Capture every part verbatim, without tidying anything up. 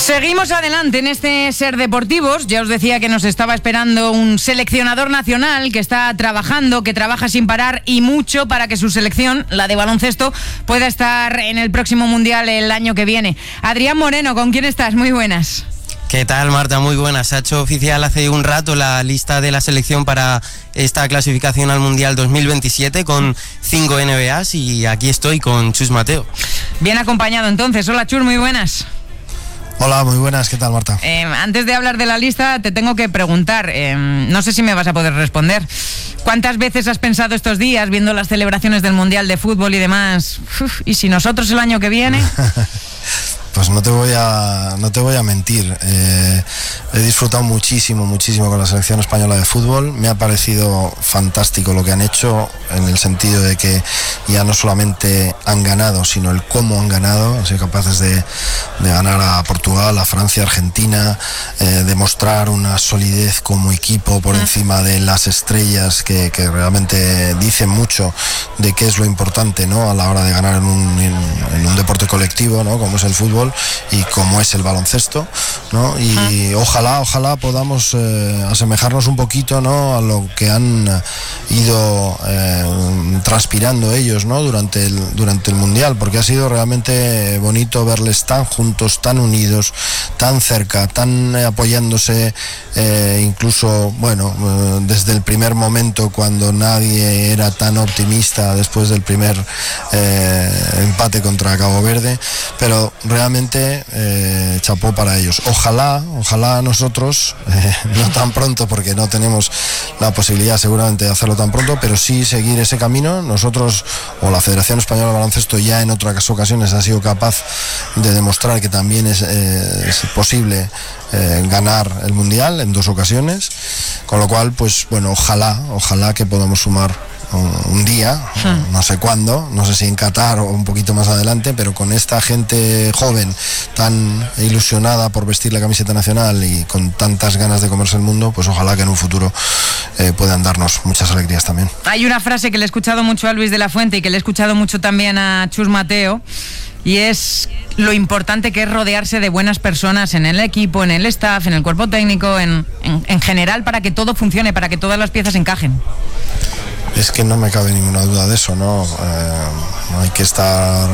Seguimos adelante en este Ser Deportivos. Ya os decía que nos estaba esperando un seleccionador nacional que está trabajando, que trabaja sin parar y mucho para que su selección, la de baloncesto, pueda estar en el próximo Mundial el año que viene. Adrián Moreno, ¿con quién estás? Muy buenas. ¿Qué tal, Marta? Muy buenas. Se ha hecho oficial hace un rato la lista de la selección para esta clasificación al Mundial dos mil veintisiete con cinco N B As y aquí estoy con Chus Mateo. Bien acompañado entonces. Hola, Chus, muy buenas. Hola, muy buenas. ¿Qué tal, Marta? Eh, antes de hablar de la lista, te tengo que preguntar, eh, no sé si me vas a poder responder. ¿Cuántas veces has pensado estos días, viendo las celebraciones del Mundial de Fútbol y demás, uf, ¿y si nosotros el año que viene? Pues no te voy a, no te voy a mentir. Eh, he disfrutado muchísimo, muchísimo con la selección española de fútbol. Me ha parecido fantástico lo que han hecho, en el sentido de que ya no solamente han ganado, sino el cómo han ganado. Han sido capaces de, de ganar a Portugal, a Francia, a Argentina, eh, demostrar una solidez como equipo por encima de las estrellas que, que realmente dicen mucho de qué es lo importante, ¿no?, a la hora de ganar en un, en, en un deporte colectivo, ¿no?, como es el fútbol y como es el baloncesto, ¿no? Y uh-huh. ojalá, ojalá podamos eh, asemejarnos un poquito, ¿no?, a lo que han ido eh, transpirando ellos, ¿no?, durante el, durante el Mundial, porque ha sido realmente bonito verles tan juntos, tan unidos, tan cerca, tan eh, apoyándose, eh, incluso, bueno, eh, desde el primer momento, cuando nadie era tan optimista después del primer eh, empate contra Cabo Verde, pero realmente Eh, chapó para ellos. Ojalá, ojalá nosotros, eh, no tan pronto, porque no tenemos la posibilidad seguramente de hacerlo tan pronto, pero sí seguir ese camino. Nosotros, o la Federación Española de Baloncesto, ya en otras ocasiones ha sido capaz de demostrar que también es, eh, es posible eh, ganar el Mundial en dos ocasiones, con lo cual, pues bueno, ojalá, ojalá que podamos sumar un día, no sé cuándo, no sé si en Qatar o un poquito más adelante, pero con esta gente joven tan ilusionada por vestir la camiseta nacional y con tantas ganas de comerse el mundo, pues ojalá que en un futuro eh, puedan darnos muchas alegrías también. Hay una frase que le he escuchado mucho a Luis de la Fuente y que le he escuchado mucho también a Chus Mateo, y es lo importante que es rodearse de buenas personas en el equipo, en el staff, en el cuerpo técnico, en, en, en general, para que todo funcione, para que todas las piezas encajen. Es que no me cabe ninguna duda de eso, ¿no? Eh, hay que estar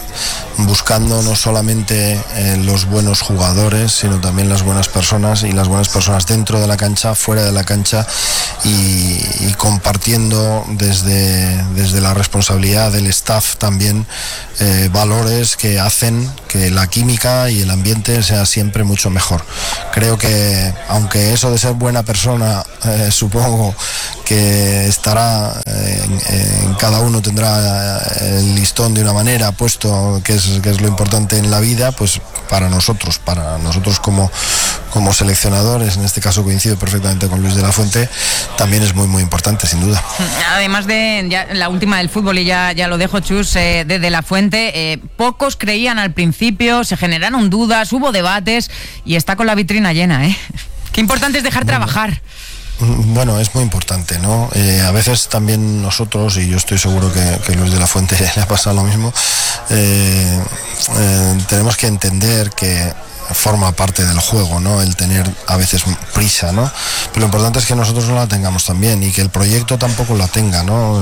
buscando no solamente eh, los buenos jugadores, sino también las buenas personas, y las buenas personas dentro de la cancha, fuera de la cancha, y, y compartiendo desde, desde la responsabilidad del staff también eh, valores que hacen que la química y el ambiente sea siempre mucho mejor. Creo que, aunque eso de ser buena persona, eh, supongo que estará eh, en, en cada uno tendrá el listón de una manera puesto, que es, que es lo importante en la vida, pues para nosotros, para nosotros como, como seleccionadores, en este caso coincido perfectamente con Luis de la Fuente, también es muy muy importante, sin duda. Además de ya, la última del fútbol, y ya, ya lo dejo, Chus, eh, de, de la Fuente, eh, pocos creían al principio, se generaron dudas, hubo debates, y está con la vitrina llena, ¿eh? Qué importante es dejar bueno. trabajar. Bueno, es muy importante, ¿no? Eh, a veces también nosotros, y yo estoy seguro que, que Luis de la Fuente le ha pasado lo mismo, eh, eh, tenemos que entender que forma parte del juego, ¿no?, el tener a veces prisa, ¿no? Pero lo importante es que nosotros no la tengamos también, y que el proyecto tampoco la tenga, ¿no?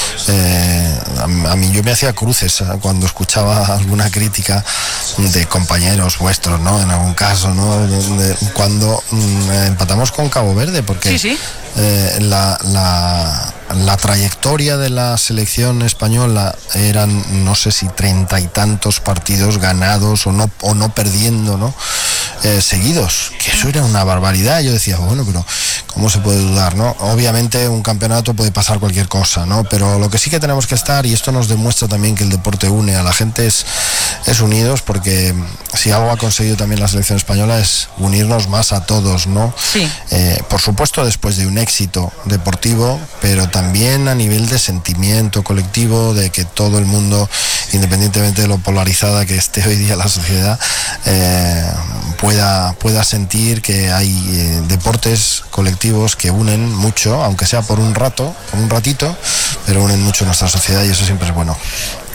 Eh, a, a mí yo me hacía cruces cuando escuchaba alguna crítica de compañeros vuestros, ¿no?, en algún caso, ¿no?, de, de, cuando mm, empatamos con Cabo Verde, porque sí, sí. Eh, la, la, la trayectoria de la selección española eran, no sé si treinta y tantos partidos ganados o no, o no perdiendo, ¿no?, eh, seguidos, que eso era una barbaridad. Yo decía, bueno, pero ¿cómo se puede dudar, no? Obviamente un campeonato puede pasar cualquier cosa, ¿no? Pero lo que sí que tenemos que estar, y esto nos demuestra también que el deporte une a la gente, es, es unidos, porque si algo ha conseguido también la selección española es unirnos más a todos, ¿no? Sí. Eh, por supuesto, después de un éxito deportivo, pero también a nivel de sentimiento colectivo, de que todo el mundo, independientemente de lo polarizada que esté hoy día la sociedad, eh, pueda, pueda sentir que hay eh, deportes colectivos que unen mucho, aunque sea por un rato, por un ratito, pero unen mucho nuestra sociedad, y eso siempre es bueno.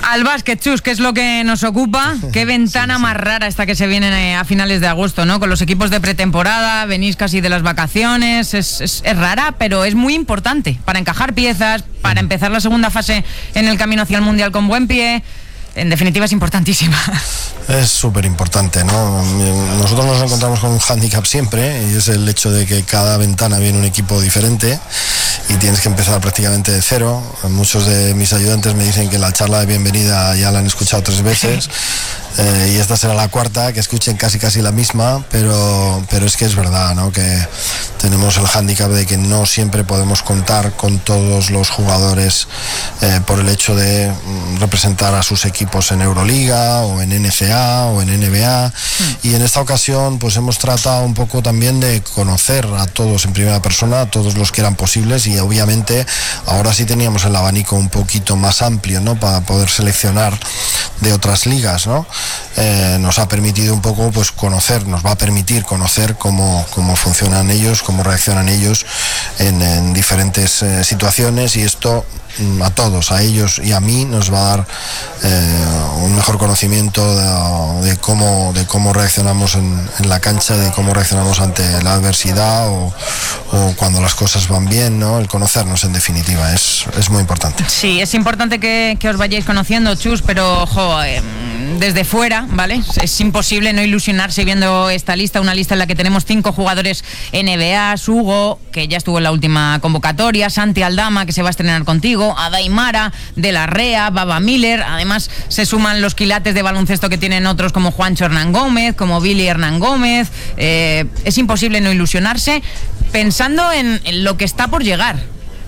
Al básquet, Chus, que es lo que nos ocupa. Qué ventana sí, sí. más rara esta que se viene a finales de agosto, ¿no? Con los equipos de pretemporada, venís casi de las vacaciones. Es, es, es rara, pero es muy importante para encajar piezas, para empezar la segunda fase en el camino hacia el Mundial con buen pie. En definitiva, es importantísima. Es súper importante, ¿no? Nosotros nos encontramos con un hándicap siempre, y es el hecho de que cada ventana viene un equipo diferente y tienes que empezar prácticamente de cero. Muchos de mis ayudantes me dicen que la charla de bienvenida ya la han escuchado tres veces. Eh, y esta será la cuarta, que escuchen casi casi la misma, pero, pero es que es verdad, ¿no? Que tenemos el hándicap de que no siempre podemos contar con todos los jugadores eh, por el hecho de representar a sus equipos en Euroliga o en N C A o en N B A, mm. y en esta ocasión pues hemos tratado un poco también de conocer a todos en primera persona, a todos los que eran posibles, y obviamente ahora sí teníamos el abanico un poquito más amplio, ¿no? Para poder seleccionar de otras ligas, ¿no? Eh, nos ha permitido un poco pues conocer, nos va a permitir conocer cómo, cómo funcionan ellos, cómo reaccionan ellos en, en diferentes eh, situaciones, y esto a todos, a ellos y a mí, nos va a dar eh, un mejor conocimiento de, de cómo de cómo reaccionamos en, en la cancha, de cómo reaccionamos ante la adversidad o, o cuando las cosas van bien, ¿no? El conocernos, en definitiva, es, es muy importante. Sí, es importante que, que os vayáis conociendo, Chus, pero ojo, eh, desde fuera, ¿vale? Es imposible no ilusionarse viendo esta lista, una lista en la que tenemos cinco jugadores N B A, Hugo, que ya estuvo en la última convocatoria, Santi Aldama, que se va a estrenar contigo, Adaimara, De la Rea, Baba Miller. Además se suman los quilates de baloncesto que tienen otros como Juancho Hernán Gómez, como Billy Hernán Gómez. Eh, es imposible no ilusionarse pensando en, en lo que está por llegar.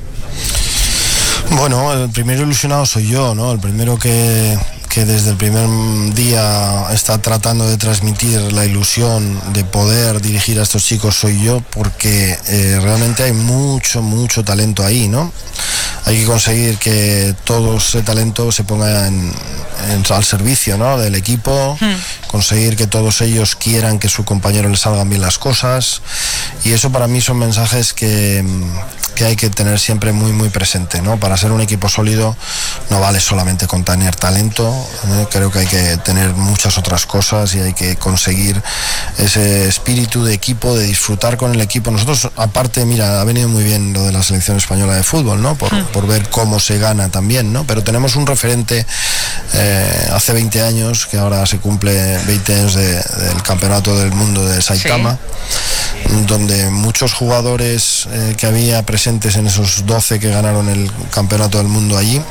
Bueno, el primero ilusionado soy yo, ¿no? El primero que, que desde el primer día está tratando de transmitir la ilusión de poder dirigir a estos chicos soy yo, porque eh, realmente hay mucho, mucho talento ahí, ¿no? Hay que conseguir que todo ese talento se ponga en, en, al servicio, ¿no? Del equipo, hmm. conseguir que todos ellos quieran que su compañero les salgan bien las cosas, y eso para mí son mensajes que, que hay que tener siempre muy muy presente, ¿no? Para ser un equipo sólido no vale solamente con tener talento, ¿eh? Creo que hay que tener muchas otras cosas y hay que conseguir ese espíritu de equipo, de disfrutar con el equipo. Nosotros, aparte, mira, ha venido muy bien lo de la selección española de fútbol, ¿no? Por, hmm. por ver cómo se gana también, ¿no? Pero tenemos un referente eh, hace veinte años, que ahora se cumple veinte años de, del Campeonato del Mundo de Saitama, sí. donde muchos jugadores eh, que había presentes en esos doce que ganaron el Campeonato del Mundo allí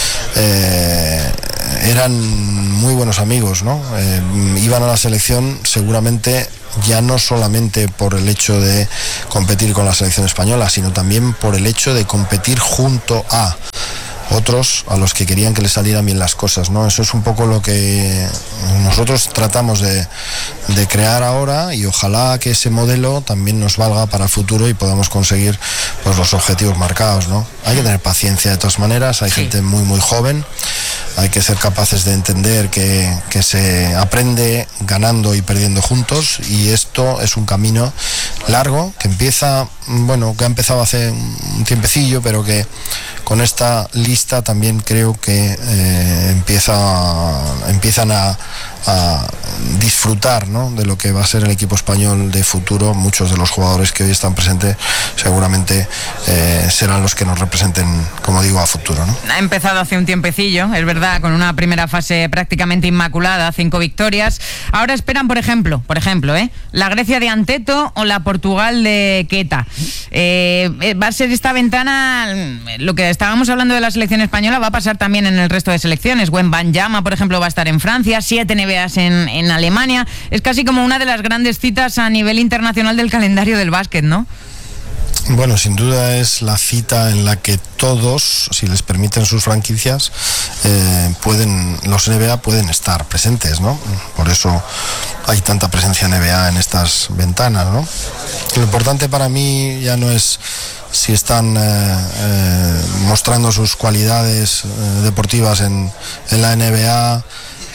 eh, eran muy buenos amigos, ¿no? Eh, iban a la selección seguramente ya no solamente por el hecho de competir con la selección española, sino también por el hecho de competir junto a otros a los que querían que les salieran bien las cosas, ¿no? Eso es un poco lo que nosotros tratamos de, de crear ahora, y ojalá que ese modelo también nos valga para el futuro y podamos conseguir pues los objetivos marcados, ¿no? Hay que tener paciencia de todas maneras, hay sí. gente muy muy joven, hay que ser capaces de entender que, que se aprende ganando y perdiendo juntos, y esto es un camino largo que empieza, bueno, que ha empezado hace un tiempecillo, pero que con esta lista también creo que eh, empieza, empiezan a, a disfrutar, ¿no? De lo que va a ser el equipo español de futuro. Muchos de los jugadores que hoy están presentes seguramente eh, serán los que nos representen, como digo, a futuro, ¿no? Ha empezado hace un tiempecillo, es verdad, con una primera fase prácticamente inmaculada, cinco victorias. Ahora esperan, por ejemplo, por ejemplo, ¿eh? la Grecia de Anteto o la Portugal de Queta. Eh, va a ser esta ventana, lo que estábamos hablando de la selección española va a pasar también en el resto de selecciones. Wembanyama, por ejemplo, va a estar en Francia, siete N B As en, en Alemania. Es casi como una de las grandes citas a nivel internacional del calendario del básquet, ¿no? Bueno, sin duda es la cita en la que todos, si les permiten sus franquicias, eh, pueden, los N B A pueden estar presentes, ¿no? Por eso hay tanta presencia N B A en estas ventanas, ¿no? Lo importante para mí ya no es si están eh, eh, mostrando sus cualidades eh, deportivas en, en la N B A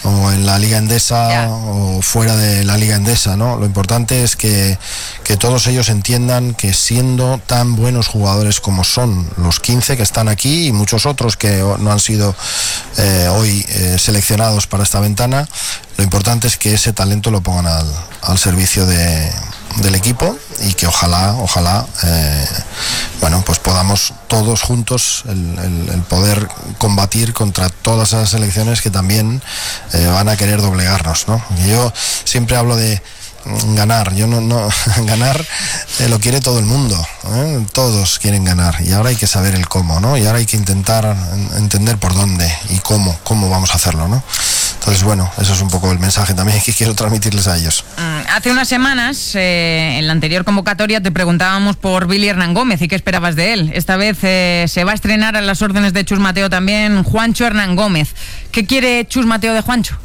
o en la Liga Endesa yeah. o fuera de la Liga Endesa, ¿no? Lo importante es que, que todos ellos entiendan que siendo tan buenos jugadores como son los quince que están aquí y muchos otros que no han sido eh, hoy eh, seleccionados para esta ventana, lo importante es que ese talento lo pongan al, al servicio de, del equipo y que ojalá, ojalá, eh, bueno, pues podamos todos juntos el, el, el poder combatir contra todas esas selecciones que también eh, van a querer doblegarnos, ¿no? Y yo siempre hablo de ganar, yo no, no ganar eh, lo quiere todo el mundo, ¿eh? Todos quieren ganar y ahora hay que saber el cómo, ¿no? Y ahora hay que intentar en, entender por dónde y cómo, cómo vamos a hacerlo, ¿no? Entonces, bueno, eso es un poco el mensaje también que quiero transmitirles a ellos. Hace unas semanas, eh, en la anterior convocatoria, te preguntábamos por Billy Hernán Gómez y qué esperabas de él. Esta vez eh, se va a estrenar a las órdenes de Chus Mateo también Juancho Hernán Gómez. ¿Qué quiere Chus Mateo de Juancho?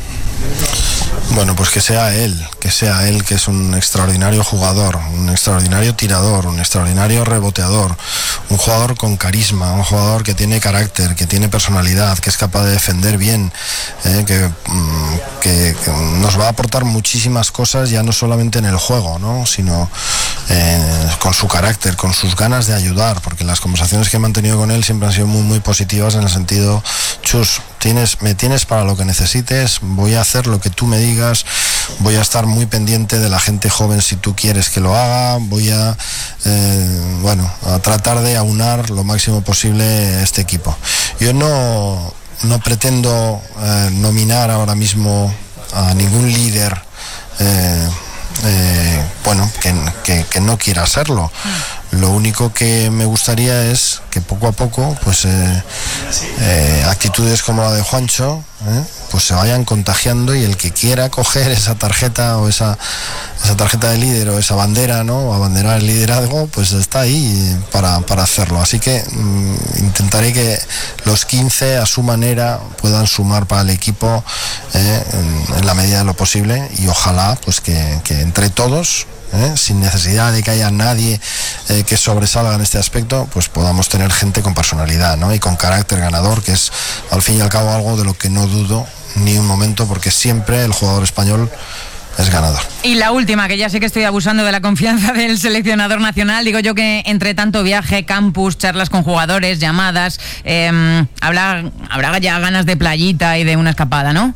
Bueno, pues que sea él, que sea él, que es un extraordinario jugador, un extraordinario tirador, un extraordinario reboteador, un jugador con carisma, un jugador que tiene carácter, que tiene personalidad, que es capaz de defender bien, eh, que, que, que nos va a aportar muchísimas cosas, ya no solamente en el juego, ¿no? Sino eh, con su carácter, con sus ganas de ayudar, porque las conversaciones que he mantenido con él siempre han sido muy, muy positivas en el sentido, Chus, tienes, me tienes para lo que necesites, voy a hacer lo que tú me digas, voy a estar muy pendiente de la gente joven si tú quieres que lo haga, voy a eh, bueno, a tratar de aunar lo máximo posible este equipo. Yo no, no pretendo eh, nominar ahora mismo a ningún líder eh, eh, bueno, que, que, que no quiera serlo. Lo único que me gustaría es que poco a poco, pues eh, eh, actitudes como la de Juancho, eh, pues se vayan contagiando y el que quiera coger esa tarjeta o esa, esa tarjeta de líder o esa bandera, ¿no? O abanderar el liderazgo, pues está ahí para, para hacerlo. Así que mmm, intentaré que los quince a su manera puedan sumar para el equipo eh, en, en la medida de lo posible y ojalá pues que, que entre todos, ¿Eh? sin necesidad de que haya nadie eh, que sobresalga en este aspecto, pues podamos tener gente con personalidad, ¿no? Y con carácter ganador, que es al fin y al cabo algo de lo que no dudo ni un momento, porque siempre el jugador español es ganador. Y la última, que ya sé que estoy abusando de la confianza del seleccionador nacional, digo yo que entre tanto viaje, campus, charlas con jugadores, llamadas, eh, habrá, habrá ya ganas de playita y de una escapada, ¿no?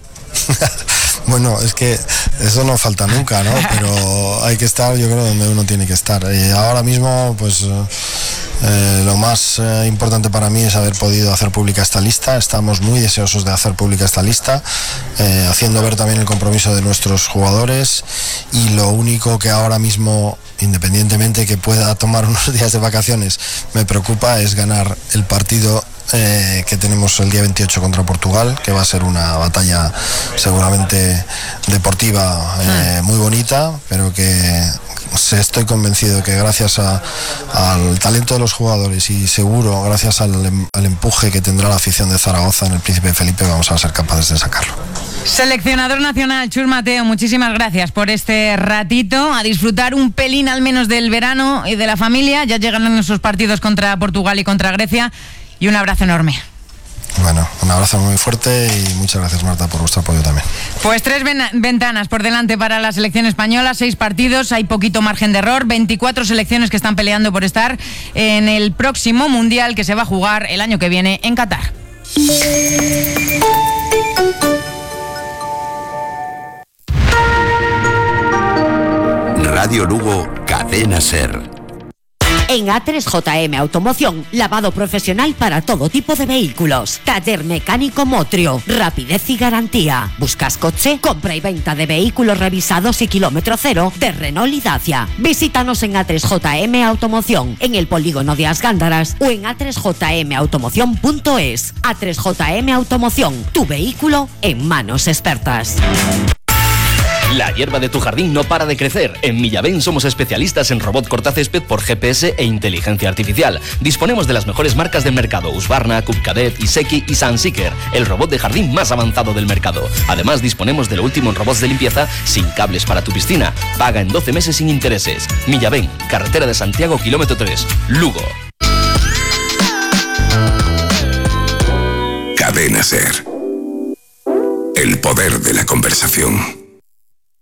Bueno, es que eso no falta nunca, ¿no? Pero hay que estar, yo creo, donde uno tiene que estar. Y ahora mismo, pues eh, lo más eh, importante para mí es haber podido hacer pública esta lista. Estamos muy deseosos de hacer pública esta lista, eh, haciendo ver también el compromiso de nuestros jugadores. Y lo único que ahora mismo, independientemente que pueda tomar unos días de vacaciones, me preocupa es ganar el partido Eh, que tenemos el día veintiocho contra Portugal, que va a ser una batalla seguramente deportiva eh, muy bonita, pero que estoy convencido de que gracias a, al talento de los jugadores y seguro gracias al, al empuje que tendrá la afición de Zaragoza en el Príncipe Felipe vamos a ser capaces de sacarlo. Seleccionador nacional Chus Mateo, muchísimas gracias por este ratito, a disfrutar un pelín al menos del verano y de la familia. Ya llegan esos partidos contra Portugal y contra Grecia. Y un abrazo enorme. Bueno, un abrazo muy fuerte y muchas gracias, Marta, por vuestro apoyo también. Pues tres ven- ventanas por delante para la selección española, seis partidos, hay poquito margen de error, veinticuatro selecciones que están peleando por estar en el próximo Mundial que se va a jugar el año que viene en Qatar. Radio Lugo, Cadena SER. En A tres J M Automoción, lavado profesional para todo tipo de vehículos. Taller mecánico Motrio, rapidez y garantía. ¿Buscas coche? Compra y venta de vehículos revisados y kilómetro cero de Renault y Dacia. Visítanos en A tres J M Automoción, en el polígono de Asgándaras o en a tres j m automoción punto es. A tres J M Automoción, tu vehículo en manos expertas. La hierba de tu jardín no para de crecer. En Millaven somos especialistas en robot cortacésped por G P S e inteligencia artificial. Disponemos de las mejores marcas del mercado: Husqvarna, Cupcadet, Iseki y Sunseeker, el robot de jardín más avanzado del mercado. Además, disponemos de lo último en robots de limpieza sin cables para tu piscina. Paga en doce meses sin intereses. Millaven, carretera de Santiago, kilómetro tres, Lugo. Cadena SER. El poder de la conversación.